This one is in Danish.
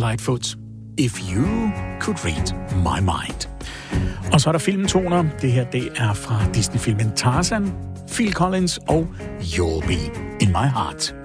Lightfoot. If You Could Read My Mind. Og så er der filmtoner. Det her, det er fra Disney-filmen Tarzan, Phil Collins og You'll Be In My Heart.